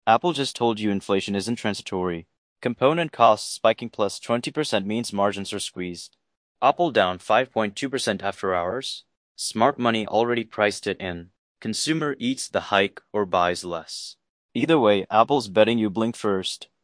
Apple just told you inflation isn't transitory. Component costs spiking plus 20% means margins are squeezed. Apple down 5.2% after hours. Smart money already priced it in. Consumer eats the hike or buys less. Either way, Apple's betting you blink first.